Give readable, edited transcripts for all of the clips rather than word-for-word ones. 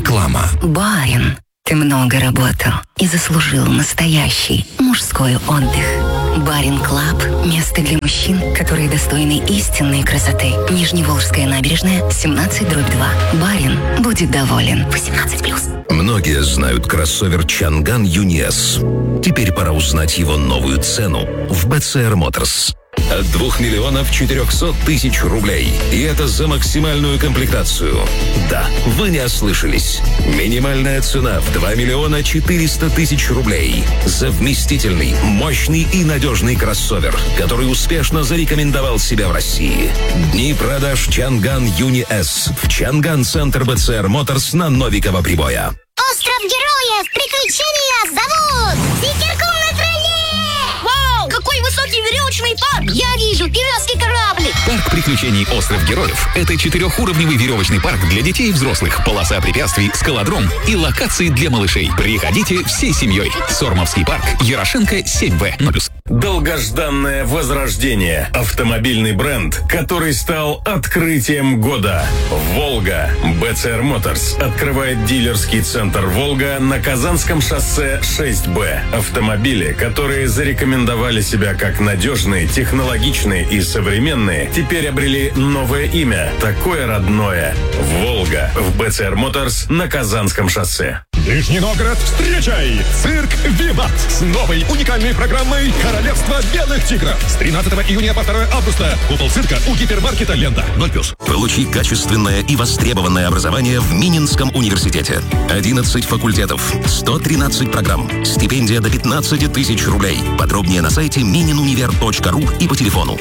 Реклама. Барин, ты много работал и заслужил настоящий мужской отдых. Барин Клаб – место для мужчин, которые достойны истинной красоты. Нижневолжская набережная, 17/2. Барин будет доволен. 18+. Многие знают кроссовер Чанган Юни-С. Теперь пора узнать его новую цену в БЦР Моторс. От 2 400 000 рублей. И это за максимальную комплектацию. Да, вы не ослышались. Минимальная цена в 2 400 000 рублей. За вместительный, мощный и надежный кроссовер, который успешно зарекомендовал себя в России. Дни продаж Чанган Юни-С в Чанган-центр БЦР Моторс на Новикова Прибоя. Остров Героев! Приключения зовут! Ветерком на крыле! Вау! Какой высокий веревочный парк! Я вижу пиратский кораблик! Парк приключений «Остров Героев» — это 4-уровневый веревочный парк для детей и взрослых, полоса препятствий, скалодром и локации для малышей. Приходите всей семьей. Сормовский парк, Ярошенко, 7В, 0+. Долгожданное возрождение. Автомобильный бренд, который стал открытием года. «Волга». БЦР Моторс открывает дилерский центр «Волга» на Казанском шоссе 6Б. Автомобили, которые зарекомендовали себя как надежные, технологичные и современные, теперь обрели новое имя, такое родное. «Волга» в БЦР Моторс на Казанском шоссе. Нижний Новгород, встречай! Цирк «Виват» с новой уникальной программой «Королевство белых тигров». С 13 июня по 2 августа. Купол цирка у гипермаркета «Лента». 0+. Получи качественное и востребованное образование в Мининском университете. 11 факультетов, 113 программ, стипендия до 15 000 рублей. Подробнее на сайте mininuniver.ru и по телефону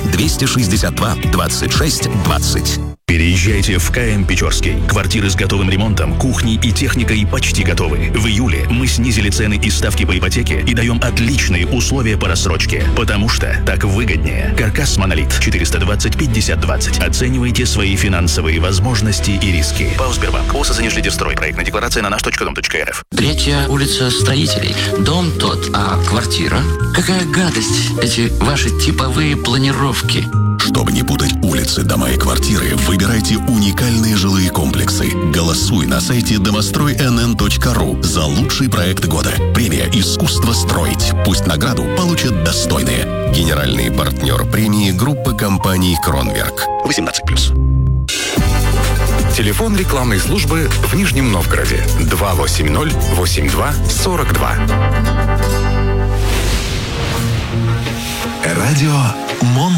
262 26 20. Переезжайте в КМ Печорский. Квартиры с готовым ремонтом, кухней и техникой почти готовы. В июле мы снизили цены и ставки по ипотеке и даем отличные условия по рассрочке. Потому что так выгоднее. Каркас «Монолит» 420-50-20. Оценивайте свои финансовые возможности и риски. ПАО «Сбербанк». ОСА «Занижлидерстрой». Проектная декларация на наш.дом.рф. 3-я улица Строителей. Дом тот, а квартира? Какая гадость, эти ваши типовые планировки. Чтобы не путать улицы, дома и квартиры, выбирайте уникальные жилые комплексы. Голосуй на сайте домостройнн.ру за лучший проект года. Премия «Искусство строить». Пусть награду получат достойные. Генеральный партнер премии — группа компаний «Кронверк». 18+. Телефон рекламной службы в Нижнем Новгороде 280-82-42. Радио Мон